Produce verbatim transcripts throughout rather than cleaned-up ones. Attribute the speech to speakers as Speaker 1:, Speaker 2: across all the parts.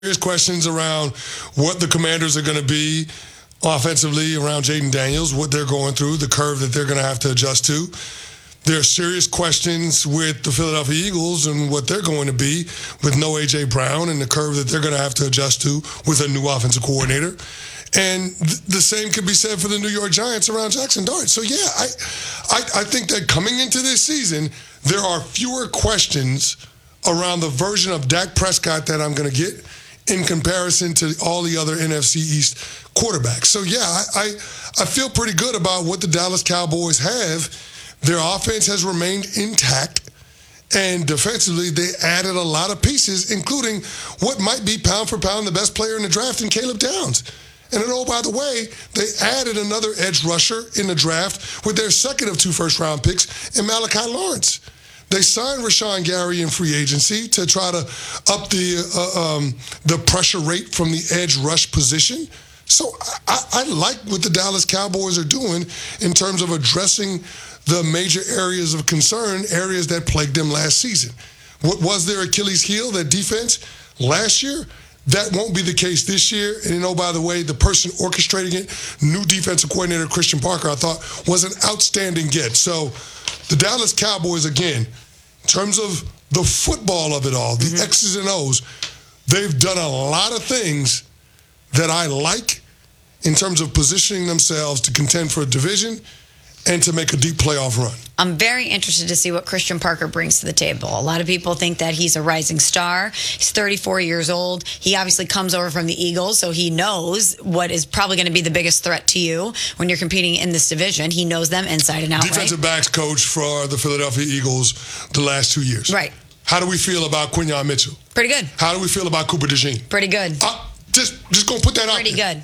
Speaker 1: There's questions around what the Commanders are going to be offensively around Jaden Daniels, what they're going through, the curve that they're going to have to adjust to. There are serious questions with the Philadelphia Eagles and what they're going to be with no A J. Brown and the curve that they're going to have to adjust to with a new offensive coordinator. And th- the same could be said for the New York Giants around Jackson Dart. So, yeah, I, I, I think that coming into this season, there are fewer questions around the version of Dak Prescott that I'm going to get in comparison to all the other N F C East quarterbacks. So, yeah, I, I, I feel pretty good about what the Dallas Cowboys have. Their offense has remained intact, and defensively they added a lot of pieces, including what might be pound for pound the best player in the draft in Caleb Downs. And then, oh, by the way, they added another edge rusher in the draft with their second of two first-round picks in Malachi Lawrence. They signed Rashawn Gary in free agency to try to up the uh, um, the pressure rate from the edge rush position. So I, I like what the Dallas Cowboys are doing in terms of addressing the major areas of concern, areas that plagued them last season. What was their Achilles heel, that defense, last year? That won't be the case this year. And, you know, by the way, the person orchestrating it, new defensive coordinator Christian Parker, I thought was an outstanding get. So the Dallas Cowboys, again, in terms of the football of it all, the mm-hmm. X's and O's, they've done a lot of things that I like in terms of positioning themselves to contend for a division and to make a deep playoff run.
Speaker 2: I'm very interested to see what Christian Parker brings to the table. A lot of people think that he's a rising star. He's thirty-four years old. He obviously comes over from the Eagles, so he knows what is probably going to be the biggest threat to you when you're competing in this division. He knows them inside and out.
Speaker 1: Defensive
Speaker 2: right?
Speaker 1: backs coach for the Philadelphia Eagles the last two years.
Speaker 2: Right.
Speaker 1: How do we feel about Quinyon Mitchell?
Speaker 2: Pretty good.
Speaker 1: How do we feel about Cooper DeJean?
Speaker 2: Pretty good.
Speaker 1: Uh, just, just gonna put that out
Speaker 2: Pretty
Speaker 1: there.
Speaker 2: good.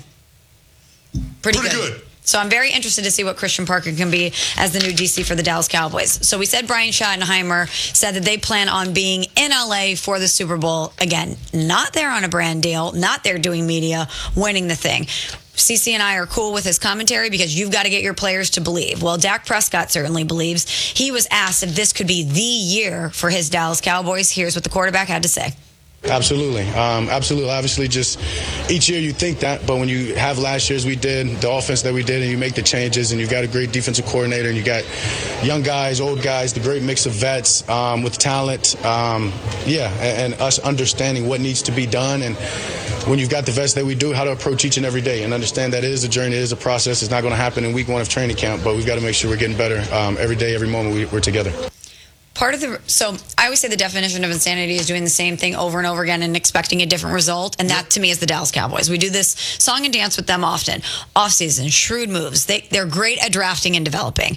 Speaker 2: Pretty,
Speaker 1: Pretty
Speaker 2: good.
Speaker 1: good.
Speaker 2: So I'm very interested to see what Christian Parker can be as the new D C for the Dallas Cowboys. So we said Brian Schottenheimer said that they plan on being in L A for the Super Bowl. Again, not there on a brand deal, not there doing media, winning the thing. C C and I are cool with his commentary because you've got to get your players to believe. Well, Dak Prescott certainly believes. He was asked if this could be the year for his Dallas Cowboys. Here's what the quarterback had to say.
Speaker 3: Absolutely. Um, absolutely. Obviously, just each year you think that, but when you have last year's we did, the offense that we did, and you make the changes, and you've got a great defensive coordinator, and you got young guys, old guys, the great mix of vets um, with talent, um, yeah, and, and us understanding what needs to be done, and when you've got the vets that we do, how to approach each and every day, and understand that it is a journey, it is a process. It's not going to happen in week one of training camp, but we've got to make sure we're getting better um, every day, every moment we, we're together.
Speaker 2: Part of the so I always say the definition of insanity is doing the same thing over and over again and expecting a different result, and that to me is the Dallas Cowboys. We do this song and dance with them often. Offseason, shrewd moves. They they're great at drafting and developing,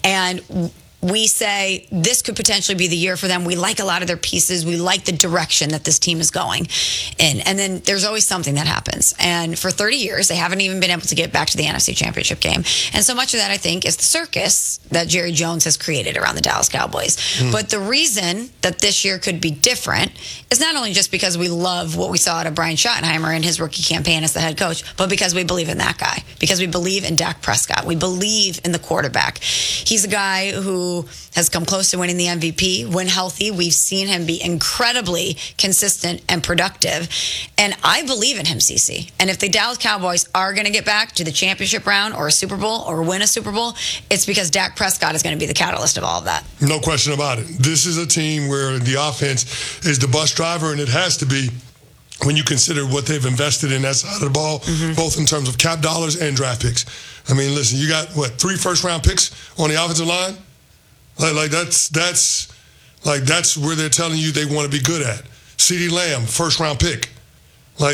Speaker 2: and we say this could potentially be the year for them. We like a lot of their pieces. We like the direction that this team is going in. And then there's always something that happens. And for thirty years, they haven't even been able to get back to the N F C Championship game. And so much of that, I think, is the circus that Jerry Jones has created around the Dallas Cowboys. Mm. But the reason that this year could be different is not only just because we love what we saw out of Brian Schottenheimer in his rookie campaign as the head coach, but because we believe in that guy, because we believe in Dak Prescott. We believe in the quarterback. He's a guy who has come close to winning the M V P. When healthy, we've seen him be incredibly consistent and productive. And I believe in him, Cece. And if the Dallas Cowboys are going to get back to the championship round or a Super Bowl or win a Super Bowl, it's because Dak Prescott is going to be the catalyst of all of that.
Speaker 1: No question about it. This is a team where the offense is the bus driver, and it has to be when you consider what they've invested in that side of the ball, mm-hmm. both in terms of cap dollars and draft picks. I mean, listen, you got, what, three first-round picks on the offensive line? Like, like that's that's like that's where they're telling you they want to be good at. CeeDee Lamb, first round pick. Like,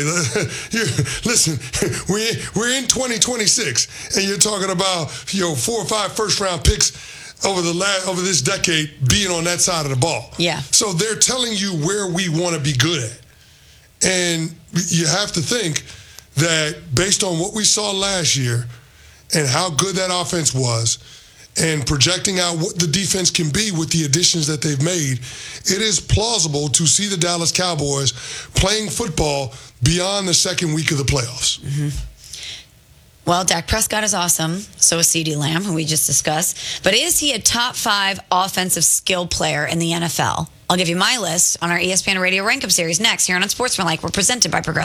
Speaker 1: listen, we we're in twenty twenty-six, and you're talking about, you know, four or five first round picks over the last over this decade being on that side of the ball.
Speaker 2: Yeah.
Speaker 1: So they're telling you where we want to be good at, and you have to think that based on what we saw last year and how good that offense was, and projecting out what the defense can be with the additions that they've made, it is plausible to see the Dallas Cowboys playing football beyond the second week of the playoffs.
Speaker 2: Mm-hmm. Well, Dak Prescott is awesome. So is CeeDee Lamb, who we just discussed. But is he a top five offensive skill player in the N F L? I'll give you my list on our E S P N Radio Rank Up series next here on Unsportsmanlike. We're presented by Progressive.